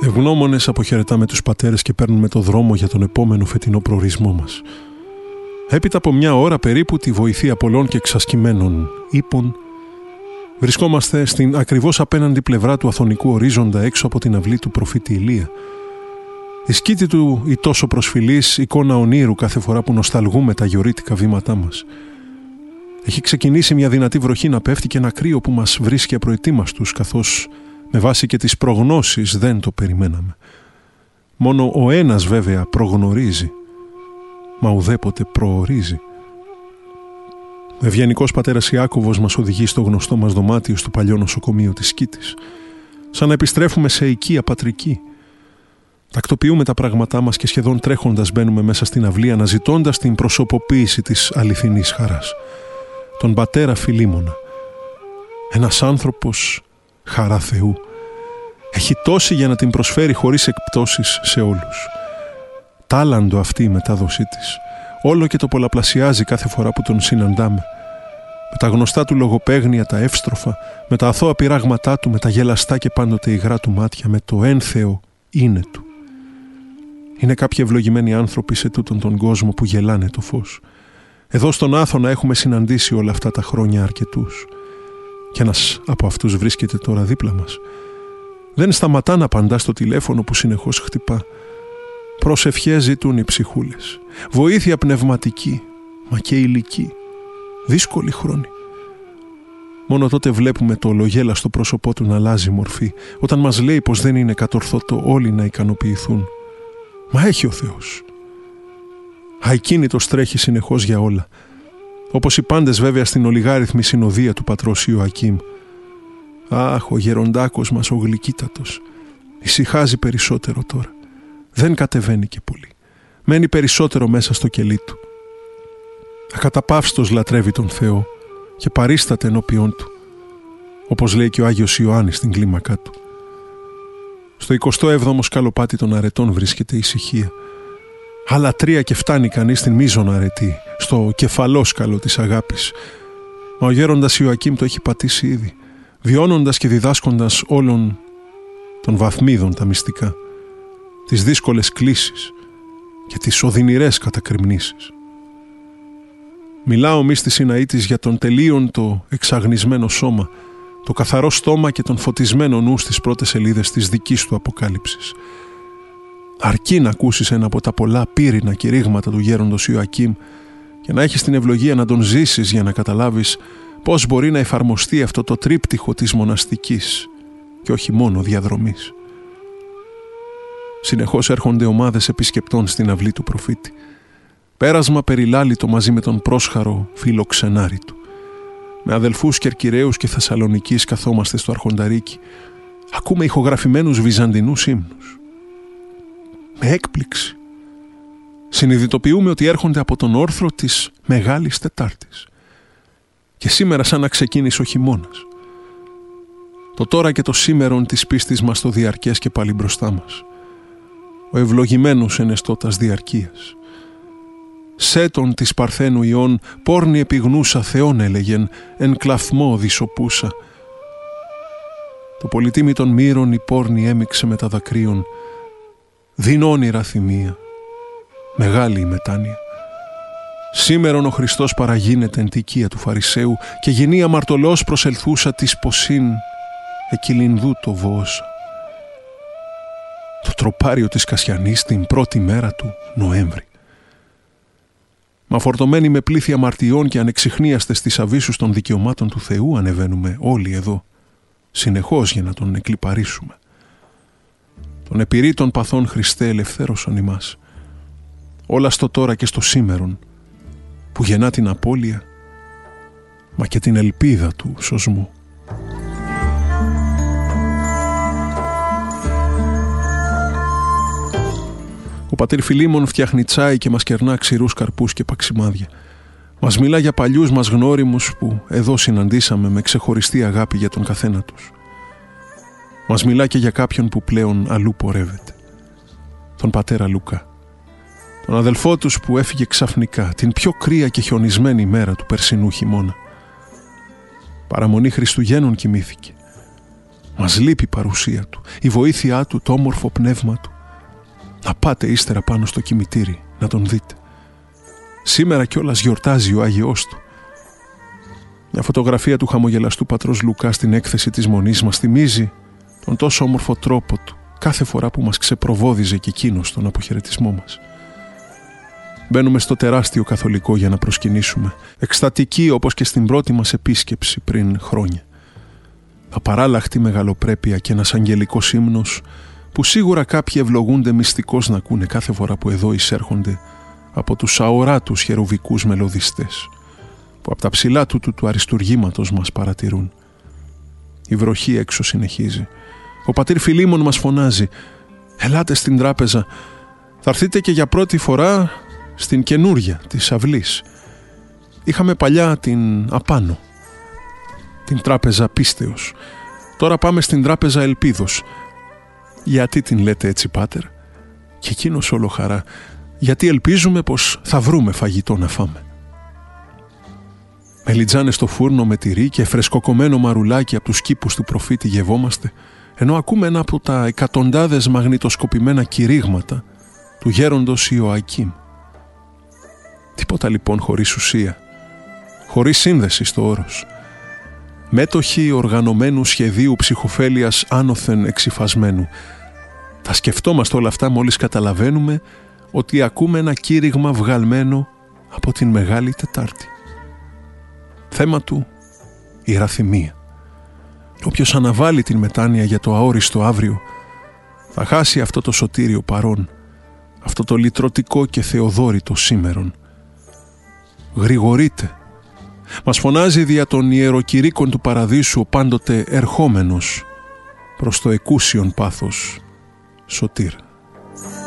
Ευγνώμονες αποχαιρετάμε τους πατέρες και παίρνουμε το δρόμο για τον επόμενο φετινό προορισμό μας. Έπειτα από μια ώρα περίπου, τη βοηθεία πολλών και εξασκημένων ύπων, βρισκόμαστε στην ακριβώς απέναντι πλευρά του αθωνικού ορίζοντα, έξω από την αυλή του προφήτη Ηλία. Η σκήτη του η τόσο προσφυλής εικόνα ονείρου κάθε φορά που νοσταλγούμε τα γιορίτικα βήματά μας. Έχει ξεκινήσει μια δυνατή βροχή να πέφτει και ένα κρύο που μας βρίσκει απροετοίμαστους, καθώς με βάση και τις προγνώσεις δεν το περιμέναμε. Μόνο ο ένας βέβαια προγνωρίζει, μα ουδέποτε προορίζει. Ο ευγενικός πατέρας Ιάκωβος μας οδηγεί στο γνωστό μας δωμάτιο στο παλιό νοσοκομείο της Σκήτης, σαν να επιστρέφουμε σε οικία πατρική. Τακτοποιούμε τα πράγματά μας και σχεδόν τρέχοντας μπαίνουμε μέσα στην αυλή, αναζητώντας την προσωποποίηση της αληθινής χαράς. Τον πατέρα Φιλίμωνα. Ένας άνθρωπος χαρά Θεού. Έχει τόση για να την προσφέρει χωρίς εκπτώσεις σε όλους. Τάλαντο αυτή η μετάδοσή της. Όλο και το πολλαπλασιάζει κάθε φορά που τον συναντάμε. Με τα γνωστά του λογοπαίγνια, τα εύστροφα, με τα αθώα πειράγματά του, με τα γελαστά και πάντοτε υγρά του μάτια, με το ένθεο είναι του. Είναι κάποιοι ευλογημένοι άνθρωποι σε τούτον τον κόσμο που γελάνε το φως. Εδώ στον Άθωνα έχουμε συναντήσει όλα αυτά τα χρόνια αρκετούς. Και ένας από αυτούς βρίσκεται τώρα δίπλα μας. Δεν σταματά να απαντά στο τηλέφωνο που συνεχώς χτυπά. Προσευχές ζητούν οι ψυχούλες. Βοήθεια πνευματική, μα και ηλική. Δύσκολη χρόνη. Μόνο τότε βλέπουμε το ολογέλα στο πρόσωπό του να αλλάζει μορφή, όταν μας λέει πως δεν είναι κατορθωτό όλοι να ικανοποιηθούν. Μα έχει ο Θεός. Αικίνητος τρέχει συνεχώς για όλα. Όπως οι πάντες βέβαια στην ολιγάριθμη συνοδεία του πατρός Ιωακήμ. Αχ, ο γεροντάκος μας ο γλυκύτατος. Ησυχάζει περισσότερο τώρα. Δεν κατεβαίνει και πολύ. Μένει περισσότερο μέσα στο κελί του. Ακαταπαύστος λατρεύει τον Θεό και παρίσταται ενώπιόν του, όπως λέει και ο Άγιος Ιωάννης στην κλίμακά του. Στο 27ο σκαλοπάτι των αρετών βρίσκεται η ησυχία. Άλλα 3 και φτάνει κανείς στην μείζωνα αρετή, στο κεφαλόσκαλο της αγάπης. Μα ο γέροντας Ιωακήμ το έχει πατήσει ήδη, βιώνοντας και διδάσκοντας όλων των βαθμίδων τα μυστικά, τις δύσκολες κλίσεις και τις οδυνηρές κατακριμνήσεις. Μιλά ο μύστης Σιναήτης για τον τελείον το εξαγνισμένο σώμα, το καθαρό στόμα και τον φωτισμένο νου στις πρώτες σελίδες της δικής του αποκάλυψης. Αρκεί να ακούσεις ένα από τα πολλά πύρινα κηρύγματα του γέροντος Ιωακήμ και να έχεις την ευλογία να τον ζήσεις για να καταλάβεις πώς μπορεί να εφαρμοστεί αυτό το τρίπτυχο της μοναστικής και όχι μόνο διαδρομής. Συνεχώς έρχονται ομάδες επισκεπτών στην αυλή του προφήτη. Πέρασμα περιλάλητο μαζί με τον πρόσχαρο φιλοξενάρι του. Με αδελφούς Κερκυραίους και Θεσσαλονικής καθόμαστε στο αρχονταρίκι. Ακούμε ηχογραφημένους βυζαντινούς ύμνους. Με έκπληξη συνειδητοποιούμε ότι έρχονται από τον όρθρο της Μεγάλης Τετάρτης. Και σήμερα σαν να ξεκίνησε ο χειμώνας. Το τώρα και το σήμερον της πίστης μας το διαρκές και πάλι μπροστά μας. Ο ευλογημένος ενεστώτας διαρκείας. Σέτον της Παρθένου Ιών πόρνη επιγνούσα Θεόν έλεγεν, εν κλαθμό δισοπούσα. Το πολυτίμη των μύρων η πόρνη έμιξε με τα δακρύων. Δίν όνειρα θυμία, μεγάλη η μετάνοια. Σήμερον ο Χριστός παραγίνεται εν τικία του Φαρισαίου και γεννή αμαρτωλός προσελθούσα της ποσίν εκυλινδού το βόωσα. Το τροπάριο της Κασιανής την πρώτη μέρα του Νοέμβρη. Μα φορτωμένοι με πλήθη αμαρτιών και ανεξιχνίαστες στις αβύσσους των δικαιωμάτων του Θεού ανεβαίνουμε όλοι εδώ, συνεχώς για να τον εκλιπαρίσουμε. Τον επιρρή των παθών Χριστέ ελευθέρωσον ημάς. Όλα στο τώρα και στο σήμερον, που γεννά την απώλεια, μα και την ελπίδα του σωσμού. Ο πατήρ Φιλίμων φτιάχνει τσάι και μας κερνά ξηρούς καρπούς και παξιμάδια. Μας μιλά για παλιούς μας γνώριμους που εδώ συναντήσαμε με ξεχωριστή αγάπη για τον καθένα τους. Μας μιλά και για κάποιον που πλέον αλλού πορεύεται. Τον πατέρα Λουκά. Τον αδελφό τους που έφυγε ξαφνικά την πιο κρύα και χιονισμένη μέρα του περσινού χειμώνα. Παραμονή Χριστουγέννων κοιμήθηκε. Μας λείπει η παρουσία του, η βοήθειά του, το όμορφο πνεύμα του. Να πάτε ύστερα πάνω στο κημητήρι, να τον δείτε. Σήμερα κιόλας γιορτάζει ο Άγιος του. Μια φωτογραφία του χαμογελαστού πατρός Λουκά στην έκθεση της Μονής μας θυμίζει τον τόσο όμορφο τρόπο του κάθε φορά που μας ξεπροβόδιζε και εκείνος στον αποχαιρετισμό μας. Μπαίνουμε στο τεράστιο καθολικό για να προσκυνήσουμε, εκστατικοί όπως και στην πρώτη μας επίσκεψη πριν χρόνια. Απαράλλαχτη μεγαλοπρέπεια και ένας αγγελικός ύμνος που σίγουρα κάποιοι ευλογούνται μυστικώς να ακούνε κάθε φορά που εδώ εισέρχονται από τους αοράτους χερουβικούς μελωδιστές που από τα ψηλά του αριστουργήματος μας παρατηρούν. Η βροχή έξω συνεχίζει. Ο πατήρ Φιλίμων μας φωνάζει «Ελάτε στην τράπεζα, θα έρθετε και για πρώτη φορά στην καινούρια της αυλής». Είχαμε παλιά την απάνω, την τράπεζα πίστεως. Τώρα πάμε στην τράπεζα ελπίδος. Γιατί την λέτε έτσι, πάτερ? Και εκείνος όλο χαρά. Γιατί ελπίζουμε πως θα βρούμε φαγητό να φάμε. Μελιτζάνες στο φούρνο με τυρί και φρεσκοκομμένο μαρουλάκι από τους κήπους του προφήτη γευόμαστε, ενώ ακούμε ένα από τα εκατοντάδες μαγνητοσκοπημένα κηρύγματα του γέροντος Ιωακήμ. Τίποτα λοιπόν χωρίς ουσία, χωρίς σύνδεση στο όρος. Μέτοχοι οργανωμένου σχεδίου ψυχοφέλειας άνωθεν εξυφασμένου. Τα σκεφτόμαστε όλα αυτά μόλις καταλαβαίνουμε ότι ακούμε ένα κήρυγμα βγαλμένο από την Μεγάλη Τετάρτη. Θέμα του η ραθυμία. Όποιος αναβάλει την μετάνοια για το αόριστο αύριο θα χάσει αυτό το σωτήριο παρόν, αυτό το λυτρωτικό και θεοδόρητο σήμερον. Γρηγορείτε. Μας φωνάζει δια των ιεροκηρύκων του παραδείσου ο πάντοτε ερχόμενος προς το εκούσιον πάθος σωτήρ.